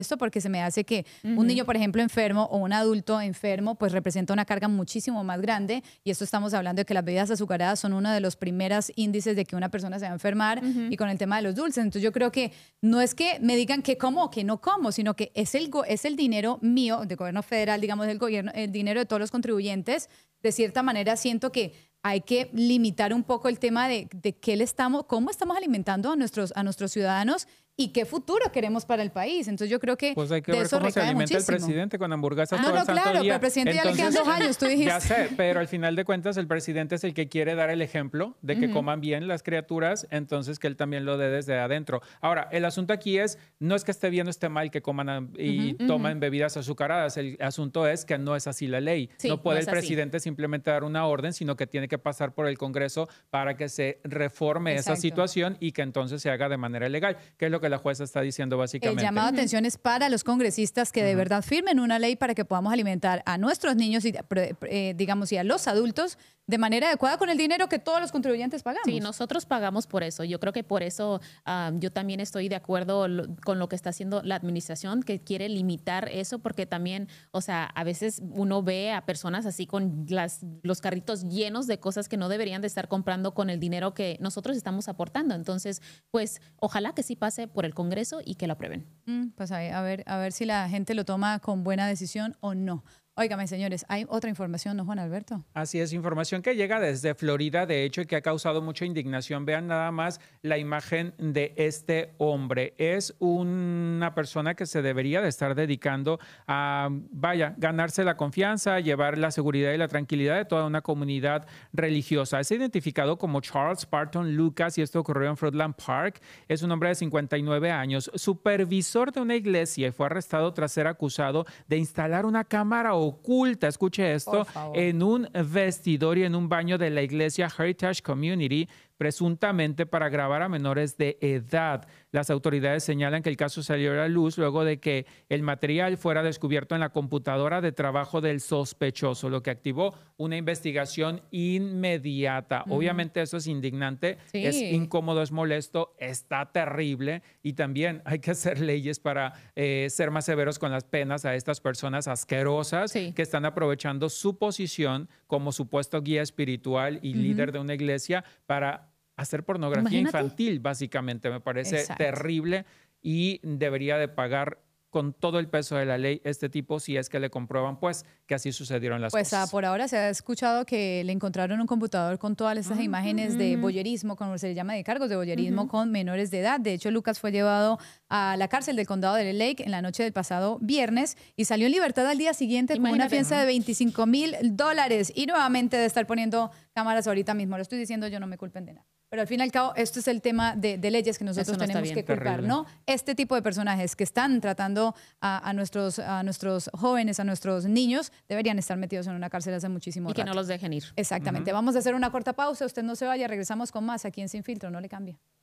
esto porque se me hace que un niño, por ejemplo, enfermo o un adulto enfermo, pues representa una carga muchísimo más grande y esto estamos hablando de que las bebidas azucaradas son uno de los primeros índices de que una persona se va a enfermar y con el tema de los dulces. Entonces yo creo que no es que me digan que como o que no como, sino que es el dinero mío, del gobierno federal, digamos, el dinero de todos los contribuyentes. De cierta manera siento que hay que limitar un poco el tema de cómo estamos alimentando a nuestros ciudadanos y qué futuro queremos para el país. Entonces yo creo que pues hay que de ver eso cómo se recae alimenta muchísimo. el presidente con hamburguesas todo No, el santo claro, día. pero al presidente ya le quedan Entonces, 2 años, tú dijiste. ya sé, pero al final de cuentas el presidente es el que quiere dar el ejemplo de que coman bien las criaturas, entonces que él también lo dé desde adentro. Ahora, el asunto aquí no es que esté bien o esté mal que coman y tomen bebidas azucaradas, el asunto es que no es así la ley. Sí, no puede no es el presidente simplemente dar una orden, sino que tiene que pasar por el Congreso para que se reforme esa Exacto. situación y que entonces se haga de manera legal, que es lo que la jueza está diciendo El básicamente. llamado de atención es para los congresistas que de verdad firmen una ley para que podamos alimentar a nuestros niños y, digamos, y a los adultos de manera adecuada con el dinero que todos los contribuyentes pagamos. Sí, nosotros pagamos por eso. Yo creo que por eso yo también estoy de acuerdo con lo que está haciendo la administración, que quiere limitar eso, porque también, o sea, a veces uno ve a personas así con los carritos llenos de cosas que no deberían de estar comprando con el dinero que nosotros estamos aportando. Entonces, pues, ojalá que sí pase por el Congreso y que lo aprueben. Pues a ver si la gente lo toma con buena decisión o no. Óigame, señores, hay otra información, ¿no, Juan Alberto? Así es, información que llega desde Florida, de hecho, y que ha causado mucha indignación. Vean nada más la imagen de este hombre. Es una persona que se debería de estar dedicando a, ganarse la confianza, llevar la seguridad y la tranquilidad de toda una comunidad religiosa. Es identificado como Charles Barton Lucas y esto ocurrió en Fruitland Park. Es un hombre de 59 años, supervisor de una iglesia y fue arrestado tras ser acusado de instalar una cámara oculta, escuche esto, en un vestidor y en un baño de la iglesia Heritage Community, presuntamente para grabar a menores de edad. Las autoridades señalan que el caso salió a la luz luego de que el material fuera descubierto en la computadora de trabajo del sospechoso, lo que activó una investigación inmediata. Obviamente eso es indignante, Sí. es incómodo, es molesto, está terrible y también hay que hacer leyes para ser más severos con las penas a estas personas asquerosas que están aprovechando su posición como supuesto guía espiritual y líder de una iglesia para hacer pornografía infantil, básicamente. Me parece terrible y debería de pagar con todo el peso de la ley este tipo si es que le comprueban pues que así sucedieron las cosas. Por ahora se ha escuchado que le encontraron un computador con todas estas imágenes de voyerismo, como se le llama, de cargos de voyerismo con menores de edad. De hecho, Lucas fue llevado a la cárcel del condado de Lake en la noche del pasado viernes y salió en libertad al día siguiente con una fianza de $25,000 y nuevamente de estar poniendo cámaras ahorita mismo. Lo estoy diciendo, yo no me culpen de nada. Pero al fin y al cabo, esto es el tema de leyes que nosotros tenemos que culpar, terrible, ¿no? Este tipo de personajes que están tratando a nuestros jóvenes, a nuestros niños, deberían estar metidos en una cárcel hace muchísimo rato. Y que no los dejen ir. Exactamente. Vamos a hacer una corta pausa. Usted no se vaya. Regresamos con más aquí en Sin Filtro. No le cambie.